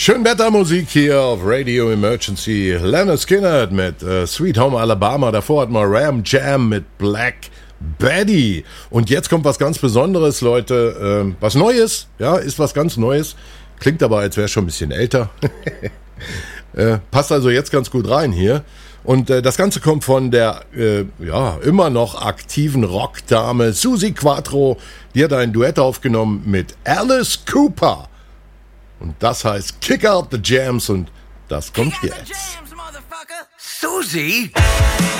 Schönwettermusik hier auf Radio Emergency. Leonard Skinner mit Sweet Home Alabama. Davor hatten wir Ram Jam mit Black Betty. Und jetzt kommt was ganz Besonderes, Leute. Was Neues, ja, ist was ganz Neues. Klingt aber, als wäre es schon ein bisschen älter. Passt also jetzt ganz gut rein hier. Und das Ganze kommt von der immer noch aktiven Rockdame Suzi Quatro. Die hat ein Duett aufgenommen mit Alice Cooper. Und das heißt Kick Out the Jams und das kommt jetzt. Suzi?